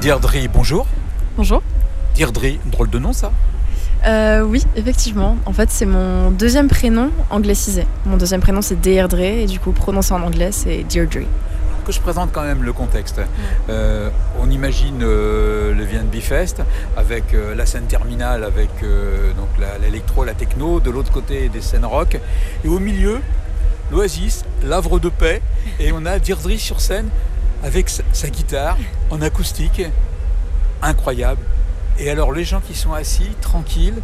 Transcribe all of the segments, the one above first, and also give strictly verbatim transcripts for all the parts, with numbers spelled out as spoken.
Deirdre, bonjour. Bonjour. Deirdre, drôle de nom ça? Euh, oui, effectivement. En fait, c'est mon deuxième prénom anglicisé. Mon deuxième prénom, c'est Deirdre, et du coup, prononcé en anglais, c'est Deirdre. Que je présente quand même le contexte. Euh, on imagine euh, le V N B Fest avec euh, la scène terminale, avec euh, donc la, l'électro, la techno, de l'autre côté des scènes rock, et au milieu, l'Oasis, l'Havre de paix, et on a Deirdre sur scène avec sa, sa guitare en acoustique, incroyable. Et alors les gens qui sont assis, tranquilles,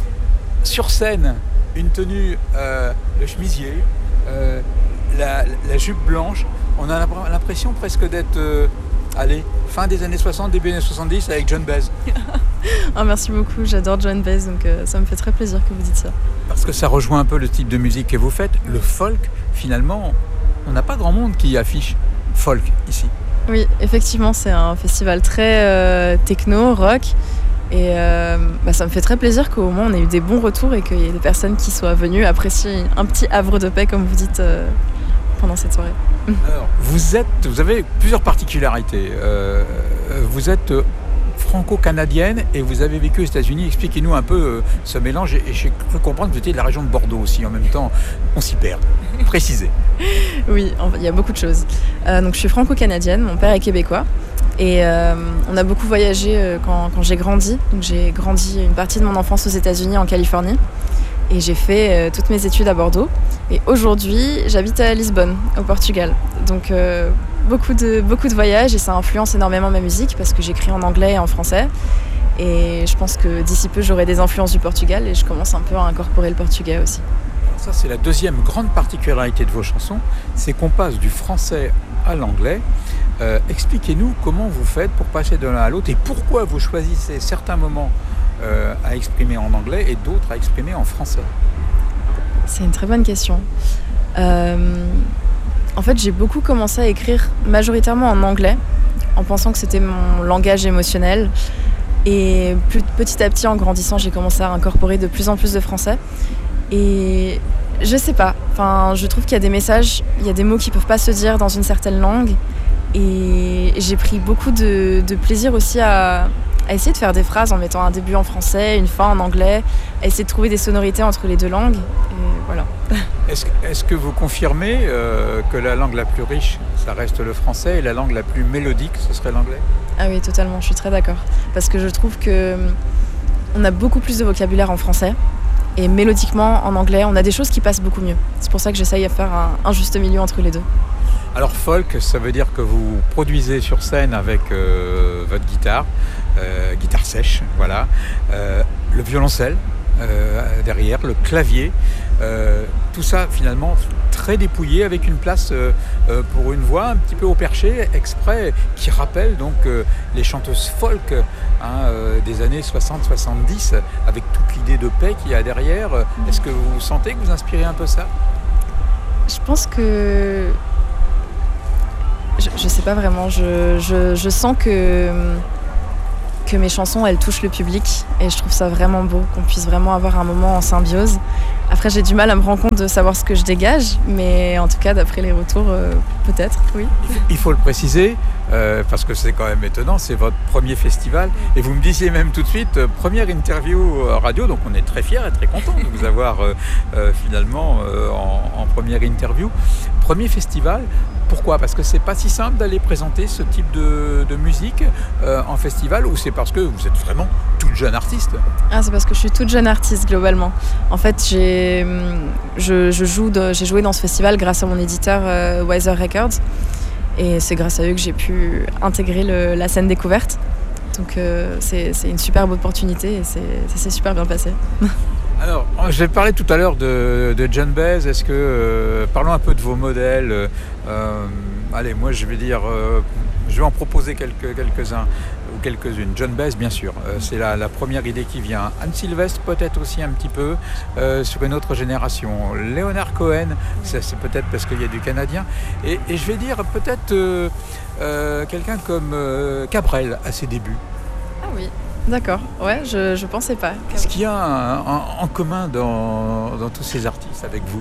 sur scène, une tenue, euh, le chemisier, euh, la, la jupe blanche, on a l'impression presque d'être, euh, allez, fin des années soixante, début des années soixante-dix avec Joan Baez. Oh, merci beaucoup, j'adore Joan Baez, donc euh, ça me fait très plaisir que vous dites ça. Parce que ça rejoint un peu le type de musique que vous faites. Le folk, finalement, on n'a pas grand monde qui affiche folk ici. Oui, effectivement, c'est un festival très euh, techno, rock. Et euh, bah, ça me fait très plaisir qu'au moins on ait eu des bons retours et qu'il y ait des personnes qui soient venues apprécier un petit havre de paix, comme vous dites, euh, pendant cette soirée. Alors, vous, êtes, vous avez plusieurs particularités. Euh, vous êtes franco-canadienne et vous avez vécu aux États-Unis. Expliquez-nous un peu euh, ce mélange. Et, et j'ai cru comprendre que vous étiez de la région de Bordeaux aussi. En même temps, on s'y perd. Précisez. Oui, il y a beaucoup de choses. Euh, donc, je suis franco-canadienne, mon père est québécois. Et euh, on a beaucoup voyagé euh, quand, quand j'ai grandi. Donc, j'ai grandi une partie de mon enfance aux États-Unis, en Californie. Et j'ai fait euh, toutes mes études à Bordeaux. Et aujourd'hui, j'habite à Lisbonne, au Portugal. Donc euh, beaucoup, de, beaucoup de voyages et ça influence énormément ma musique parce que j'écris en anglais et en français. Et je pense que d'ici peu, j'aurai des influences du Portugal et je commence un peu à incorporer le portugais aussi. Ça, c'est la deuxième grande particularité de vos chansons, c'est qu'on passe du français à l'anglais. Euh, expliquez-nous comment vous faites pour passer de l'un à l'autre et pourquoi vous choisissez certains moments Euh, à exprimer en anglais et d'autres à exprimer en français. C'est une très bonne question. Euh, en fait, j'ai beaucoup commencé à écrire majoritairement en anglais, en pensant que c'était mon langage émotionnel. Et plus, petit à petit, en grandissant, j'ai commencé à incorporer de plus en plus de français. Et je sais pas, enfin, je trouve qu'il y a des messages, il y a des mots qui peuvent pas se dire dans une certaine langue. Et j'ai pris beaucoup de, de plaisir aussi à... à essayer de faire des phrases en mettant un début en français, une fin en anglais, à essayer de trouver des sonorités entre les deux langues. Et voilà. Est-ce, est-ce que vous confirmez euh, que la langue la plus riche, ça reste le français, et la langue la plus mélodique, ce serait l'anglais? Ah oui, totalement, je suis très d'accord. Parce que je trouve qu'on a beaucoup plus de vocabulaire en français, et mélodiquement, en anglais, on a des choses qui passent beaucoup mieux. C'est pour ça que j'essaye de faire un, un juste milieu entre les deux. Alors folk, ça veut dire que vous produisez sur scène avec euh, votre guitare, euh, guitare sèche, voilà, euh, le violoncelle euh, derrière, le clavier, euh, tout ça finalement très dépouillé avec une place euh, euh, pour une voix un petit peu au perché, exprès, qui rappelle donc euh, les chanteuses folk hein, euh, des années soixante soixante-dix, avec toute l'idée de paix qu'il y a derrière. Est-ce que vous sentez que vous inspirez un peu ça? Je pense que... Je, je sais pas vraiment, je, je, je sens que, que mes chansons, elles touchent le public et je trouve ça vraiment beau, qu'on puisse vraiment avoir un moment en symbiose. Après, j'ai du mal à me rendre compte de savoir ce que je dégage, mais en tout cas, d'après les retours, euh, peut-être, oui. Il faut le préciser, euh, parce que c'est quand même étonnant, c'est votre premier festival, et vous me disiez même tout de suite, euh, première interview radio, donc on est très fiers et très contents de vous avoir euh, euh, finalement euh, en, en première interview. Premier festival, pourquoi? Parce que c'est pas si simple d'aller présenter ce type de, de musique euh, en festival, ou c'est parce que vous êtes vraiment toute jeune artiste? Ah, c'est parce que je suis toute jeune artiste globalement. En fait, j'ai, je, je joue de, j'ai joué dans ce festival grâce à mon éditeur euh, Wiser Records, et c'est grâce à eux que j'ai pu intégrer le, la scène découverte. Donc euh, c'est, c'est une superbe opportunité et c'est, ça s'est super bien passé. Alors, je vais parler tout à l'heure de, de Joan Baez. Est-ce que, euh, parlons un peu de vos modèles. Euh, allez, moi je vais dire, euh, je vais en proposer quelques, quelques-uns ou quelques-unes. Joan Baez, bien sûr, euh, c'est la, la première idée qui vient. Anne Sylvestre, peut-être aussi un petit peu, euh, sur une autre génération. Leonard Cohen, c'est, c'est peut-être parce qu'il y a du Canadien. Et, et je vais dire peut-être euh, euh, quelqu'un comme euh, Cabrel à ses débuts. Ah oui. D'accord, ouais, je, je pensais pas. Qu'est-ce qu'il y a en, en commun dans, dans tous ces artistes avec vous?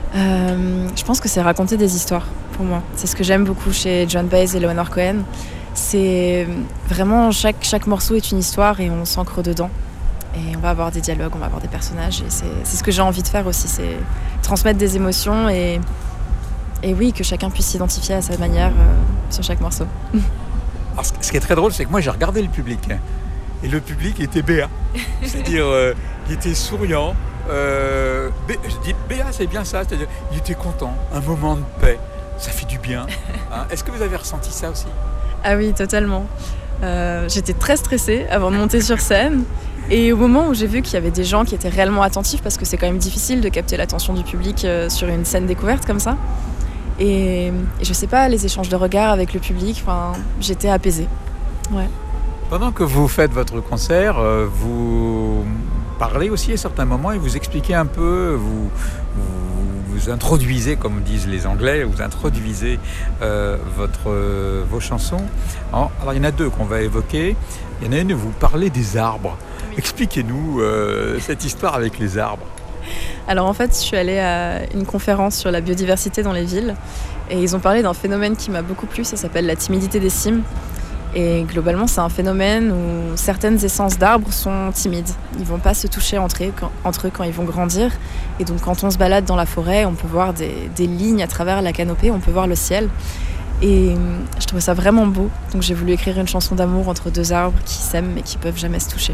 euh, Je pense que c'est raconter des histoires, pour moi. C'est ce que j'aime beaucoup chez Joan Baez et Leonard Cohen. C'est vraiment, chaque, chaque morceau est une histoire et on s'ancre dedans. Et on va avoir des dialogues, on va avoir des personnages. Et c'est, c'est ce que j'ai envie de faire aussi, c'est transmettre des émotions et, et oui, que chacun puisse s'identifier à sa manière euh, sur chaque morceau. Alors, ce qui est très drôle, c'est que moi j'ai regardé le public. Et le public était béat. C'est-à-dire, euh, il était souriant. Euh, bé- je dis béat, c'est bien ça. C'est-à-dire, il était content. Un moment de paix. Ça fait du bien. Hein. Est-ce que vous avez ressenti ça aussi ? Ah oui, totalement. Euh, j'étais très stressée avant de monter sur scène. Et au moment où j'ai vu qu'il y avait des gens qui étaient réellement attentifs, parce que c'est quand même difficile de capter l'attention du public euh, sur une scène découverte comme ça. Et, et je sais pas, les échanges de regards avec le public, j'étais apaisée. Ouais. Pendant que vous faites votre concert, euh, vous parlez aussi à certains moments et vous expliquez un peu, vous, vous, vous introduisez, comme disent les Anglais, vous introduisez euh, votre, euh, vos chansons. Alors, alors il y en a deux qu'on va évoquer. Il y en a une où vous parlez des arbres. Oui. Expliquez-nous euh, cette histoire avec les arbres. Alors en fait, je suis allée à une conférence sur la biodiversité dans les villes et ils ont parlé d'un phénomène qui m'a beaucoup plu, ça s'appelle la timidité des cimes. Et globalement, c'est un phénomène où certaines essences d'arbres sont timides. Ils ne vont pas se toucher entre eux, quand, entre eux quand ils vont grandir. Et donc quand on se balade dans la forêt, on peut voir des, des lignes à travers la canopée, on peut voir le ciel. Et je trouvais ça vraiment beau. Donc j'ai voulu écrire une chanson d'amour entre deux arbres qui s'aiment mais qui ne peuvent jamais se toucher.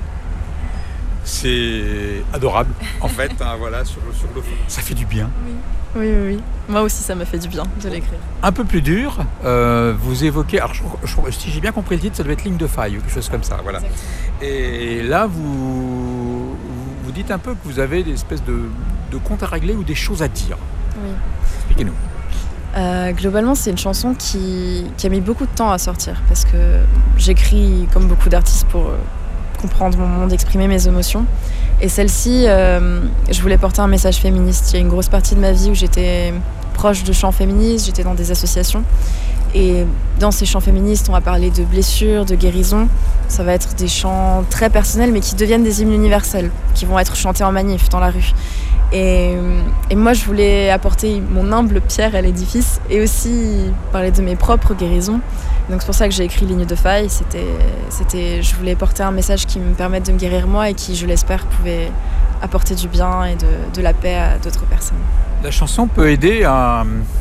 C'est adorable, en fait, hein, voilà, sur, sur le fond. Ça fait du bien. Oui. Oui, oui, oui. Moi aussi, ça m'a fait du bien de l'écrire. Un peu plus dur, euh, vous évoquez, alors je, je, si j'ai bien compris le titre, ça doit être Ligne de faille ou quelque chose comme ça, voilà. Exactement. Et là, vous, vous dites un peu que vous avez des espèces de, de comptes à régler ou des choses à dire. Oui. Expliquez-nous. Euh, globalement, c'est une chanson qui, qui a mis beaucoup de temps à sortir parce que j'écris comme beaucoup d'artistes pour euh, comprendre mon monde, exprimer mes émotions. Et celle-ci, euh, je voulais porter un message féministe. Il y a une grosse partie de ma vie où j'étais proche de chants féministes, j'étais dans des associations. Et dans ces chants féministes, on va parler de blessures, de guérison. Ça va être des chants très personnels, mais qui deviennent des hymnes universels, qui vont être chantés en manif, dans la rue. Et, et moi, je voulais apporter mon humble pierre à l'édifice et aussi parler de mes propres guérisons. Donc c'est pour ça que j'ai écrit Ligne de faille. C'était, c'était, je voulais porter un message qui me permette de me guérir moi et qui, je l'espère, pouvait apporter du bien et de, de la paix à d'autres personnes. La chanson peut aider à,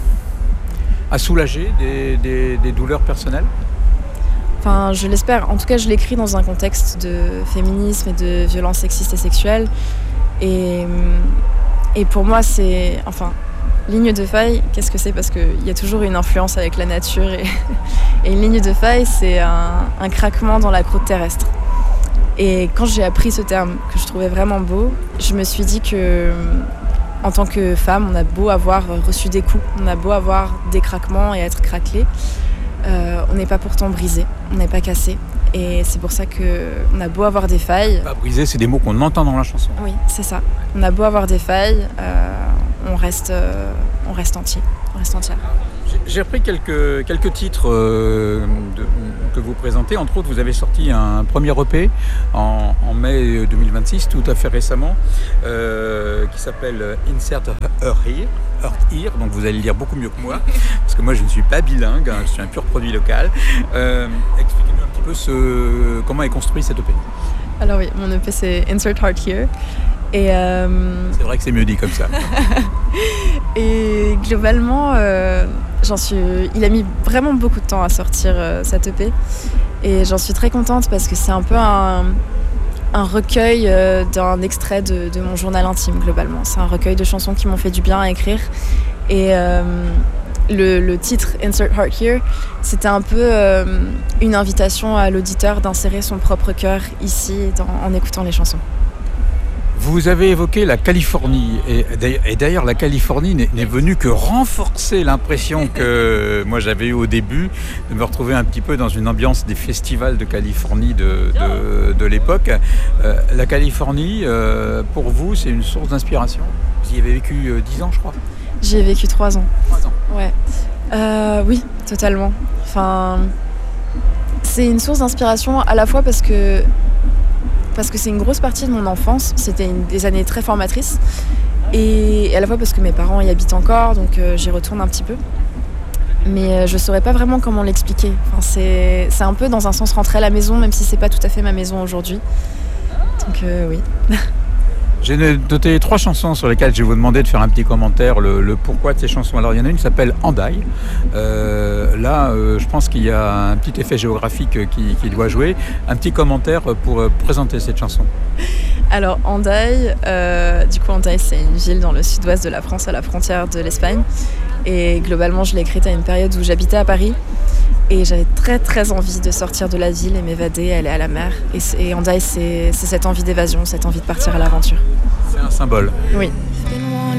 à soulager des, des, des douleurs personnelles ? Enfin, je l'espère. En tout cas, je l'écris dans un contexte de féminisme et de violence sexiste et sexuelle. Et, et pour moi, c'est... Enfin, ligne de faille, qu'est-ce que c'est ? Parce qu'il y a toujours une influence avec la nature. Et, et une ligne de faille, c'est un, un craquement dans la croûte terrestre. Et quand j'ai appris ce terme, que je trouvais vraiment beau, je me suis dit que, en tant que femme, on a beau avoir reçu des coups, on a beau avoir des craquements et être craquelé, euh, on n'est pas pourtant brisé, on n'est pas cassé. Et c'est pour ça qu'on a beau avoir des failles... Pas brisé, c'est des mots qu'on entend dans la chanson. Oui, c'est ça. On a beau avoir des failles, euh, on, reste, euh, on reste entier, on reste entière. J'ai, j'ai repris quelques, quelques titres euh, de, que vous présentez. Entre autres, vous avez sorti un premier E P en, en mai deux mille vingt-six, tout à fait récemment, euh, qui s'appelle Insert Her Here. Heart Ear, donc vous allez le lire beaucoup mieux que moi, parce que moi je ne suis pas bilingue, hein, je suis un pur produit local. Euh, expliquez-nous un petit peu ce, comment est construit cet E P. Alors oui, mon E P c'est Insert Heart Here. Et euh... c'est vrai que c'est mieux dit comme ça. Et globalement, euh, j'en suis... il a mis vraiment beaucoup de temps à sortir euh, cet E P. Et j'en suis très contente parce que c'est un peu un... un recueil euh, d'un extrait de, de mon journal intime, globalement. C'est un recueil de chansons qui m'ont fait du bien à écrire. Et euh, le, le titre « Insert Heart Here », c'était un peu euh, une invitation à l'auditeur d'insérer son propre cœur ici dans, en écoutant les chansons. Vous avez évoqué la Californie, et d'ailleurs la Californie n'est, n'est venue que renforcer l'impression que moi j'avais eue au début, de me retrouver un petit peu dans une ambiance des festivals de Californie de, de, de l'époque. Euh, la Californie, euh, pour vous, c'est une source d'inspiration ? Vous y avez vécu euh, dix ans, je crois ? J'y ai vécu trois ans. Trois ans. Ouais. Euh, oui, totalement. Enfin, c'est une source d'inspiration à la fois parce que parce que c'est une grosse partie de mon enfance, c'était une, des années très formatrices, et à la fois parce que mes parents y habitent encore, donc euh, j'y retourne un petit peu. mais je ne saurais pas vraiment comment l'expliquer. Enfin, c'est, c'est un peu dans un sens rentrer à la maison, même si ce n'est pas tout à fait ma maison aujourd'hui. Donc euh, oui. J'ai noté trois chansons sur lesquelles je vais vous demander de faire un petit commentaire, le, le pourquoi de ces chansons. Alors il y en a une qui s'appelle Hendaye. Euh, là, euh, je pense qu'il y a un petit effet géographique qui, qui doit jouer. Un petit commentaire pour euh, présenter cette chanson. Alors Hendaye, euh, du coup Hendaye c'est une ville dans le sud-ouest de la France, à la frontière de l'Espagne. Et globalement je l'ai écrite à une période où j'habitais à Paris. Et j'avais très très envie de sortir de la ville et m'évader, aller à la mer. Et, et Hendaye, c'est, c'est cette envie d'évasion, cette envie de partir à l'aventure. C'est un symbole. Oui.